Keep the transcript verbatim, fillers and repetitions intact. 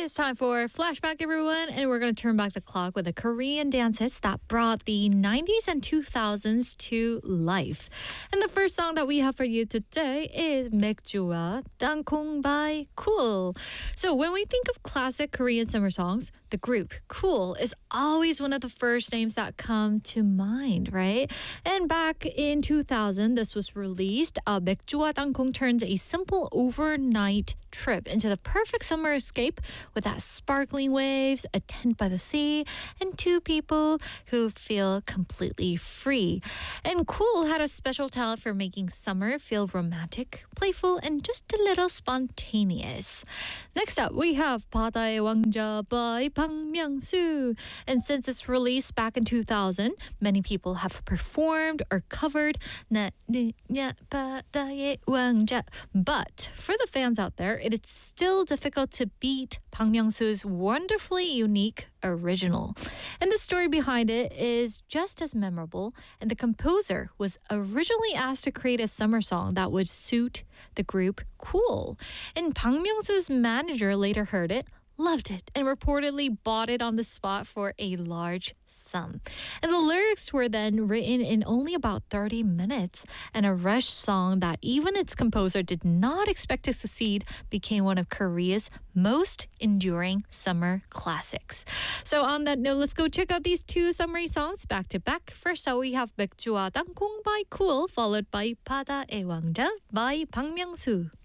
It's time for Flashback, everyone, and we're going to turn back the clock with the Korean dance hits that brought the nineties and two thousands to life. And the first song that we have for you today is 맥주와 땅콩 by Cool. So when we think of classic Korean summer songs, the group Cool is always one of the first names that come to mind, right? And back in two thousand, this was released. Uh, 맥주와 땅콩 turns a simple overnight trip into the perfect summer escape with that sparkling waves, a tent by the sea, and two people who feel completely free. And Cool had a special talent for making summer feel romantic, playful, and just a little spontaneous. Next up, we have 바다의 왕자 by Bang Myung-soo. And since its release back in two thousand, many people have performed or covered 나 느냐 바다의 왕자. But for the fans out there, it is still difficult to beat Bang Myung-soo's wonderfully unique original. And the story behind it is just as memorable, and the composer was originally asked to create a summer song that would suit the group Cool. And Bang Myung-soo's manager later heard it, loved it, and reportedly bought it on the spot for a large sum. And the lyrics were then written in only about thirty minutes, and a rush song that even its composer did not expect to succeed became one of Korea's most enduring summer classics. So on that note, let's go check out these two summery songs back to back. First up, we have 맥주와 땅콩 by Cool, followed by 바다의 왕자 by Bang Myung-soo.